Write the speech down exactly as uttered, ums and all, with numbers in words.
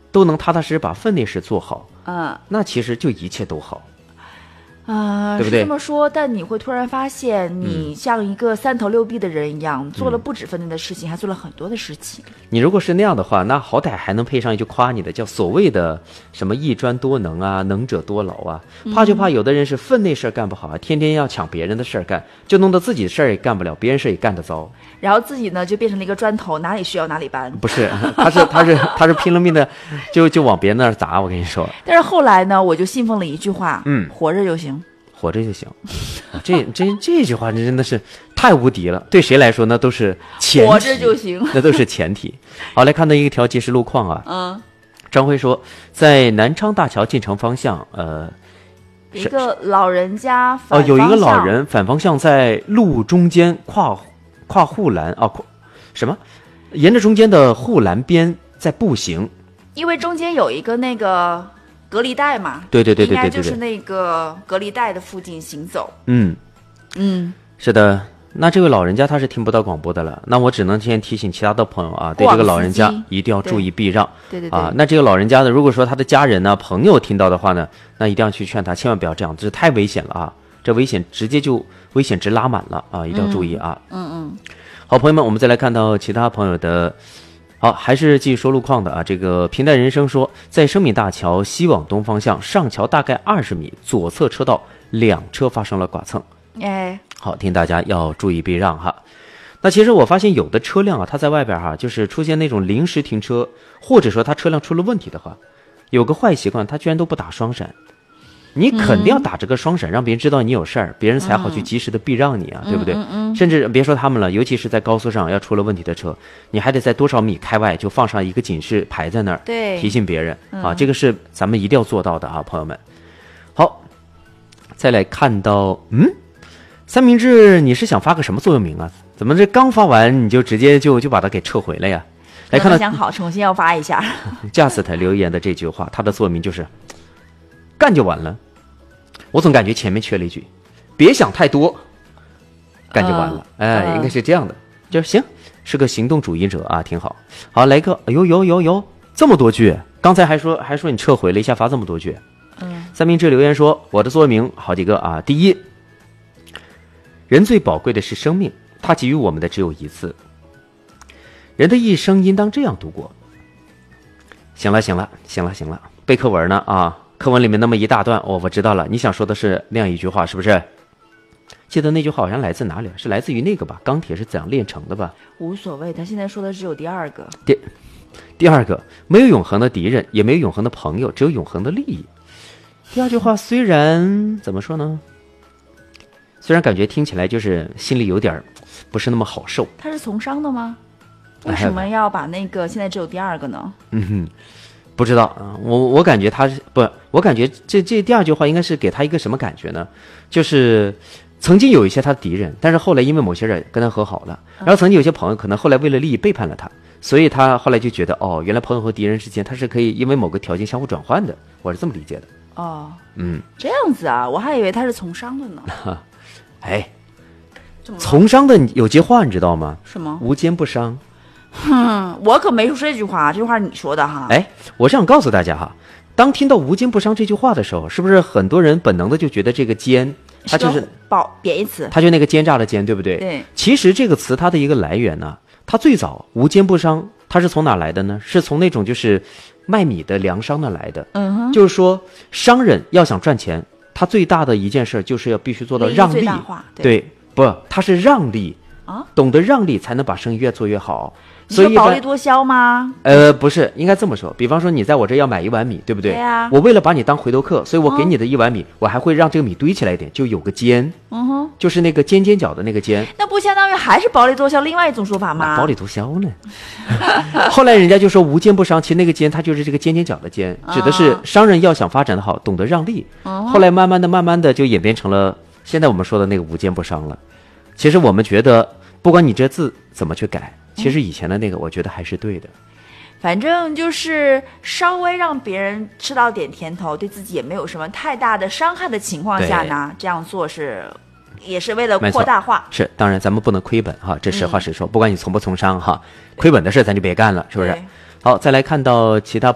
都能踏踏实实把分内事做好， 嗯， 那其实就一切都好。 啊、呃， 对不对？ 是这么说，但你会突然发现，你像一个三头六臂的人一样，嗯、做了不止分内的事情，还做了很多的事情。 你如果是那样的话，那好歹还能配上一句夸你的，叫所谓的什么一专多能啊，能者多劳啊。怕就怕有的人是分内事干不好啊，天天要抢别人的事儿干，就弄得自己的事儿也干不了，别人事儿也干得糟。 然后自己呢，就变成了一个砖头，哪里需要哪里搬。 不是，他是他是他是拼了命的，就就往别人那儿砸。我跟你说。 但是后来呢，我就信奉了一句话， 嗯， 活着就行。 活着就行，这这这句话真的是太无敌了，对谁来说那都是前提， 活着就行， 那都是前提。好，来看到一条即时路况啊， 嗯， 张辉说，在南昌大桥进城方向，呃， 一个老人家反哦，有一个老人反方向在路中间跨跨护栏啊，跨什么？沿着中间的护栏边在步行， 因为中间有一个那个。隔离带嘛， 对对对对对对， 应该就是那个隔离带的附近行走。 嗯嗯， 是的。那这位老人家他是听不到广播的了，那我只能先提醒其他的朋友啊，对这个老人家一定要注意避让。 对对对啊，那这个老人家呢，如果说他的家人呢、朋友听到的话呢，那一定要去劝他，千万不要这样，这太危险了啊！这危险直接就危险值拉满了啊，一定要注意啊。 嗯 嗯, 嗯。 好，朋友们，我们再来看到其他朋友的。好，还是继续说路况的啊。这个平淡人生说，在生命大桥西往东方向上桥大概二十米，左侧车道两车发生了剐蹭。 哎， 好，提醒大家要注意避让哈。那其实我发现有的车辆啊，它在外边哈，就是出现那种临时停车，或者说它车辆出了问题的话，有个坏习惯，它居然都不打双闪。你肯定要打这个双闪，嗯、让别人知道你有事儿，别人才好去及时的避让你啊，嗯、对不对？ 嗯嗯嗯、 甚至别说他们了，尤其是在高速上要出了问题的车，你还得在多少米开外就放上一个警示牌在那儿， 对， 提醒别人、 嗯、 啊，这个是咱们一定要做到的啊，朋友们。好，再来看到，嗯，三明治，你是想发个什么座右铭啊？怎么这刚发完你就直接就就把它给撤回了呀？来看到想好，重新要发一下。 Just 留言的这句话，他的座右铭就是干就完了。我总感觉前面缺了一句，别想太多，干就完了。呃、哎，应该是这样的，就行，是个行动主义者啊，挺好。好，来个，哎呦呦呦呦，这么多句，刚才还说还说你撤回了一下，发这么多句。 嗯， 三明治留言说，我的座右铭好几个啊。第一，人最宝贵的是生命，它给予我们的只有一次，人的一生应当这样度过。行了行了行了行了，背课文呢啊。课文里面那么一大段，哦，我知道了，你想说的是那样一句话，是不是？记得那句话好像来自哪里？是来自于那个吧？钢铁是怎样炼成的吧？ 无所谓，他现在说的只有第二个。 第第二个，没有永恒的敌人，也没有永恒的朋友，只有永恒的利益。第二句话虽然怎么说呢？虽然感觉听起来就是心里有点不是那么好受。 他是从商的吗？为什么要把那个现在只有第二个呢？ 嗯哼。不知道啊，我我感觉他是不，我感觉这这第二句话应该是给他一个什么感觉呢？就是曾经有一些他的敌人，但是后来因为某些人跟他和好了，然后曾经有些朋友可能后来为了利益背叛了他，所以他后来就觉得哦，原来朋友和敌人之间他是可以因为某个条件相互转换的，我是这么理解的。 哦， 嗯， 这样子啊，我还以为他是从商的呢。 哎，从商的有句话你知道吗？ 什么？ 无奸不商。 哼，我可没说这句话，这句话是你说的哈。 哎，我是想告诉大家哈，当听到无奸不商这句话的时候，是不是很多人本能的就觉得这个奸，它就是褒贬义词， 它就那个奸诈的奸，对不对？ 对。 其实这个词它的一个来源呢，它最早无奸不商，它是从哪来的呢？是从那种就是卖米的粮商那来的。 嗯哼。 就是说，商人要想赚钱，他最大的一件事就是要必须做到让利。 对, 对，不，他是让利啊， 懂得让利才能把生意越做越好。 所以薄利多销吗？ 呃，不是，应该这么说。比方说，你在我这要买一碗米，对不对？ 对呀。 我为了把你当回头客，所以我给你的一碗米，嗯、我还会让这个米堆起来一点，就有个尖。 嗯哼。 就是那个尖尖角的那个尖。 那不相当于还是薄利多销另外一种说法吗？ 薄利多销呢？后来人家就说无奸不商，其实那个尖它就是这个尖尖角的尖，指的是商人要想发展的好，懂得让利。 嗯、 后来慢慢的、慢慢的就演变成了现在我们说的那个无奸不商了。其实我们觉得，不管你这字怎么去改。其实以前的那个，我觉得还是对的。 反正就是稍微让别人吃到点甜头，对自己也没有什么太大的伤害的情况下呢，这样做是也是为了扩大化。 是，当然咱们不能亏本哈，这实话实说。嗯、不管你从不从商哈，亏本的事咱就别干了，是不是？好，再来看到其他。